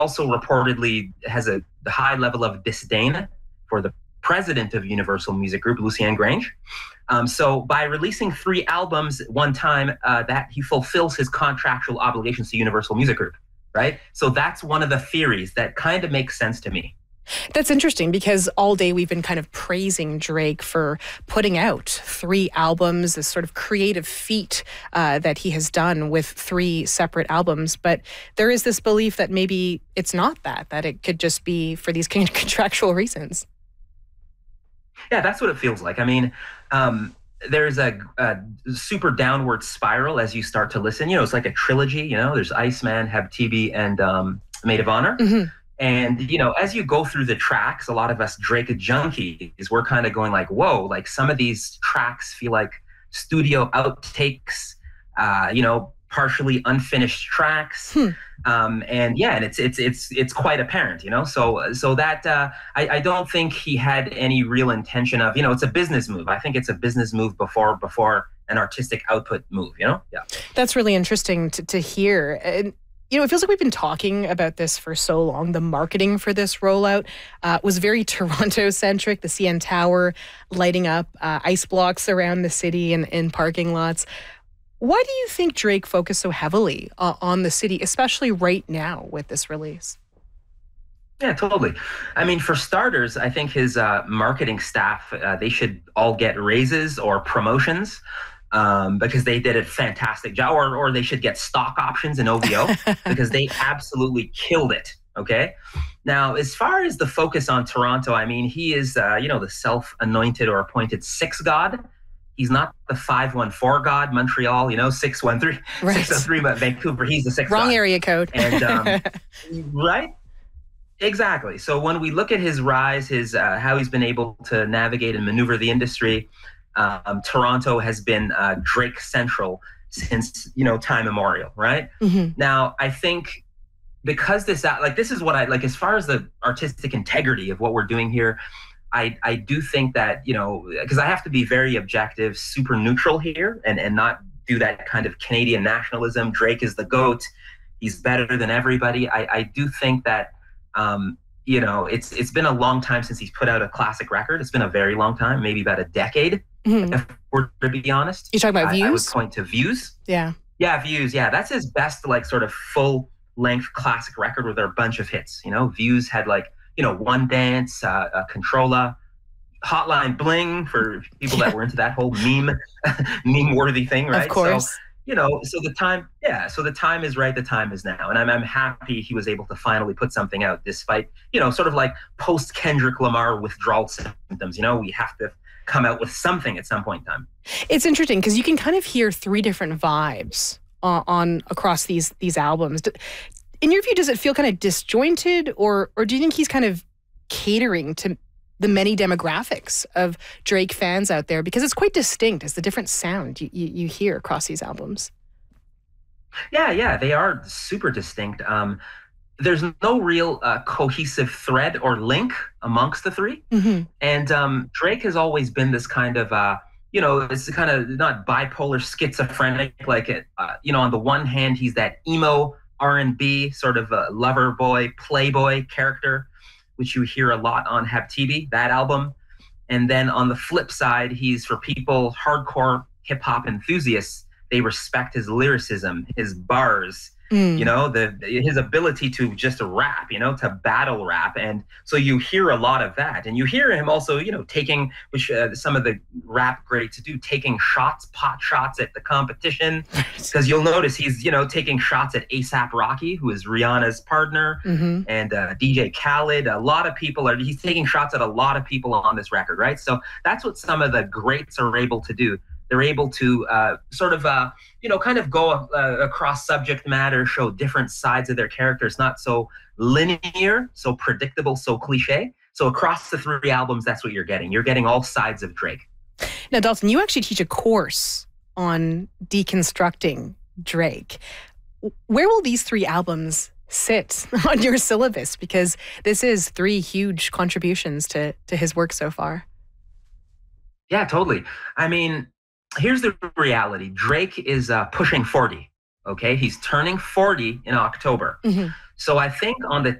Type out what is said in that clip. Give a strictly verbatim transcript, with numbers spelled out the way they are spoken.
also reportedly has a high level of disdain for the president of Universal Music Group, Lucian Grange. Um, so by releasing three albums at one time, uh, that he fulfills his contractual obligations to Universal Music Group, right? So that's one of the theories that kind of makes sense to me. That's interesting because all day we've been kind of praising Drake for putting out three albums, this sort of creative feat uh, that he has done with three separate albums. But there is this belief that maybe it's not that, that it could just be for these kind of contractual reasons. Yeah, that's what it feels like. I mean, um, there's a, a super downward spiral as you start to listen. You know, it's like a trilogy. You know, there's Iceman, Habtibi, and um, Maid of Honor. Mm-hmm. And, you know, as you go through the tracks, a lot of us Drake junkies, we're kind of going like, whoa, like some of these tracks feel like studio outtakes, uh, you know, partially unfinished tracks. Hmm. Um, and yeah, and it's, it's, it's, it's quite apparent, you know, so, so that, uh, I, I don't think he had any real intention of, you know, it's a business move. I think it's a business move before, before an artistic output move, you know? Yeah. That's really interesting to, to hear. And, you know, it feels like we've been talking about this for so long. The marketing for this rollout uh, was very Toronto-centric. The C N Tower lighting up, uh, ice blocks around the city and in parking lots. Why do you think Drake focused so heavily uh, on the city, especially right now with this release? Yeah, totally. I mean, for starters, I think his uh, marketing staff, uh, they should all get raises or promotions. Um, because they did a fantastic job, or, or they should get stock options in O V O because they absolutely killed it. Okay. Now, as far as the focus on Toronto, I mean, he is, uh, you know, the self-anointed or appointed six god. He's not the five one four god, Montreal, you know, six one three, right. six oh three, but Vancouver, he's the six Wrong god. area code. And, um, right? Exactly. So when we look at his rise, his, uh, how he's been able to navigate and maneuver the industry, Um, Toronto has been uh, Drake Central since, you know, time immemorial, right? Mm-hmm. Now, I think because this, like, this is what I, like, as far as the artistic integrity of what we're doing here, I, I do think that, you know, because I have to be very objective, super neutral here and, and not do that kind of Canadian nationalism. Drake is the GOAT. He's better than everybody. I, I do think that, um, you know, it's it's been a long time since he's put out a classic record. It's been a very long time, maybe about a decade. Mm-hmm. If we're to be honest, you talking about I, Views? I would point to Views. Yeah, yeah, Views. Yeah, that's his best, like, sort of full length classic record with a bunch of hits. You know, Views had like, you know, One Dance, uh, uh, Controlla, Hotline Bling for people that were into that whole meme, meme worthy thing, right? Of course. So, you know, so the time, yeah, so the time is right, the time is now. And I'm, I'm happy he was able to finally put something out despite, you know, sort of like post Kendrick Lamar withdrawal symptoms. You know, we have to come out with something at some point in time. It's interesting because you can kind of hear three different vibes on, on across these these albums. In your view, does it feel kind of disjointed, or or do you think he's kind of catering to the many demographics of Drake fans out there? Because it's quite distinct as the different sound you, you, you hear across these albums. Yeah, yeah, they are super distinct. Um, there's no real uh, cohesive thread or link amongst the three. Mm-hmm. And um, Drake has always been this kind of, uh, you know, it's kind of not bipolar, schizophrenic, like, uh, you know, on the one hand, he's that emo R and B sort of a lover boy, playboy character, which you hear a lot on Habtibi, that album. And then on the flip side, he's, for people, hardcore hip hop enthusiasts, they respect his lyricism, his bars, mm. you know, the his ability to just rap, you know, to battle rap. And so you hear a lot of that. And you hear him also, you know, taking, which uh, some of the rap greats do, taking shots, pot shots at the competition. Because you'll notice he's, you know, taking shots at A$AP Rocky, who is Rihanna's partner, mm-hmm. and uh, D J Khaled. A lot of people are, he's taking shots at a lot of people on this record, right? So that's what some of the greats are able to do. They're able to uh, sort of, uh, you know, kind of go uh, across subject matter, show different sides of their characters, not so linear, so predictable, so cliche. So across the three albums, that's what you're getting. You're getting all sides of Drake. Now, Dalton, you actually teach a course on deconstructing Drake. Where will these three albums sit on your syllabus? Because this is three huge contributions to, to his work so far. Yeah, totally. I mean, here's the reality. Drake is uh, pushing forty. Okay, he's turning forty in October. Mm-hmm. So I think on the